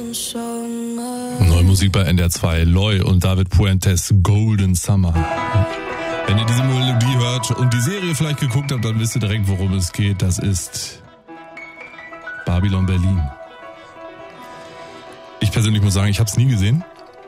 Neue Musik bei NDR 2, Loy und David Puentes, Golden Summer. Wenn ihr diese Melodie hört und die Serie vielleicht geguckt habt, dann wisst ihr direkt, worum es geht. Das ist Babylon Berlin. Ich persönlich muss sagen, ich habe es nie gesehen,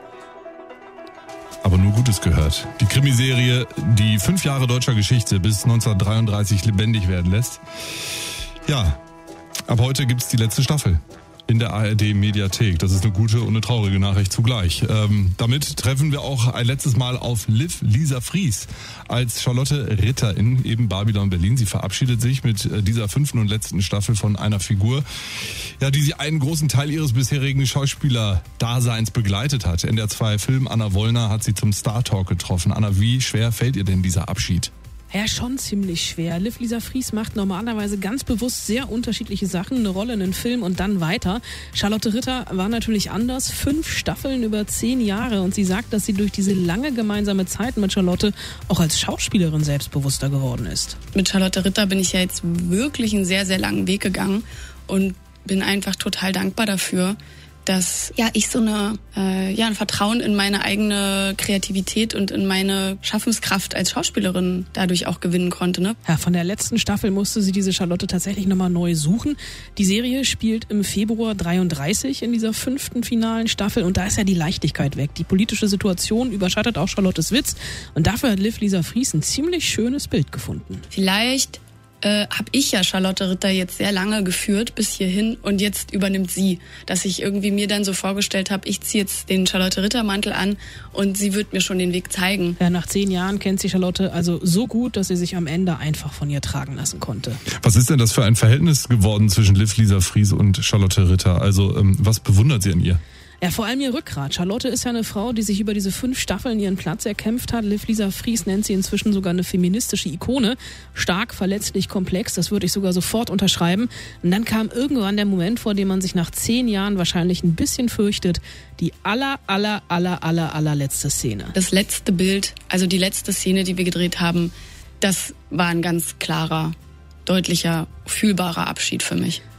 aber nur Gutes gehört. Die Krimiserie, die 5 Jahre deutscher Geschichte bis 1933 lebendig werden lässt. Ja, ab heute gibt's die letzte Staffel in der ARD-Mediathek. Das ist eine gute und eine traurige Nachricht zugleich. Damit treffen wir auch ein letztes Mal auf Liv Lisa Fries als Charlotte Ritter in eben Babylon Berlin. Sie verabschiedet sich mit dieser 5. und letzten Staffel von einer Figur, ja, die sie einen großen Teil ihres bisherigen Schauspieler-Daseins begleitet hat. NDR 2 Film Anna Wollner hat sie zum Star Talk getroffen. Anna, wie schwer fällt ihr denn dieser Abschied? Ja, schon ziemlich schwer. Liv Lisa Fries macht normalerweise ganz bewusst sehr unterschiedliche Sachen, eine Rolle in einen Film und dann weiter. Charlotte Ritter war natürlich anders. 5 Staffeln über 10 Jahre und sie sagt, dass sie durch diese lange gemeinsame Zeit mit Charlotte auch als Schauspielerin selbstbewusster geworden ist. Mit Charlotte Ritter bin ich ja jetzt wirklich einen sehr, sehr langen Weg gegangen und bin einfach total dankbar dafür, dass ich so ein Vertrauen in meine eigene Kreativität und in meine Schaffenskraft als Schauspielerin dadurch auch gewinnen konnte. Ne? Ja, von der letzten Staffel musste sie diese Charlotte tatsächlich nochmal neu suchen. Die Serie spielt im Februar 33 in dieser 5. finalen Staffel und da ist ja die Leichtigkeit weg. Die politische Situation überschattet auch Charlottes Witz und dafür hat Liv Lisa Fries ein ziemlich schönes Bild gefunden. Vielleicht habe ich ja Charlotte Ritter jetzt sehr lange geführt bis hierhin und jetzt übernimmt sie, dass ich irgendwie mir dann so vorgestellt habe, ich ziehe jetzt den Charlotte Ritter Mantel an und sie wird mir schon den Weg zeigen. Ja, nach 10 Jahren kennt sie Charlotte also so gut, dass sie sich am Ende einfach von ihr tragen lassen konnte. Was ist denn das für ein Verhältnis geworden zwischen Liv Lisa Fries und Charlotte Ritter? Also was bewundert sie an ihr? Ja, vor allem ihr Rückgrat. Charlotte ist ja eine Frau, die sich über diese 5 Staffeln ihren Platz erkämpft hat. Liv Lisa Fries nennt sie inzwischen sogar eine feministische Ikone. Stark, verletzlich, komplex, das würde ich sogar sofort unterschreiben. Und dann kam irgendwann der Moment, vor dem man sich nach 10 Jahren wahrscheinlich ein bisschen fürchtet. Die allerletzte Szene. Das letzte Bild, also die letzte Szene, die wir gedreht haben, das war ein ganz klarer, deutlicher, fühlbarer Abschied für mich.